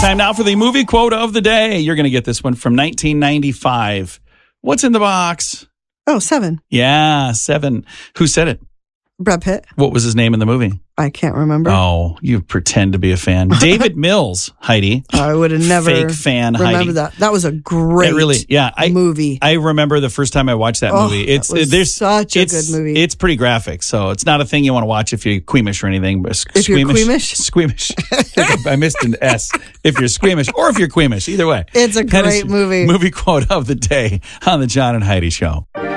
Time now for the movie quote of the day. You're going to get this one from 1995. What's in the box? Oh, 7. Yeah, 7. Who said it? Brad Pitt. What was his name in the movie? I can't remember. Oh, you pretend to be a fan. David Mills, Heidi. I would have never fake fan remember Heidi. that. That was a great movie. I remember the first time I watched that movie. There's such a good movie. It's pretty graphic, so it's not a thing you want to watch if you're squeamish or anything. But if you're squeamish? Squeamish. I missed an S. If you're squeamish or if you're squeamish, either way. It's a great movie. Movie quote of the day on the John and Heidi Show.